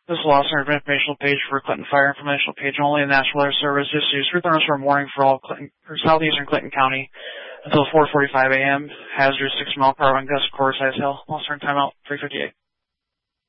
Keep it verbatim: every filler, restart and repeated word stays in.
This is lost center informational page for Clinton Fire informational page only. The National Weather Service just used three thunderstorm warning for all Clinton, or southeastern Clinton County until four forty-five a m Hazardous six mile per hour wind gust, quarter size hail. Lost center timeout three fifty-eight.